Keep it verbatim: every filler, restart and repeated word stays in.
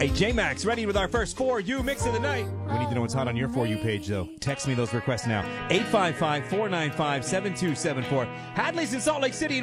Hey, J-Max, ready with our first For You mix of the night. We need to know what's hot on your For You page, though. Text me those requests now. eight five five, four nine five, seven two seven four. Hadley's in Salt Lake City.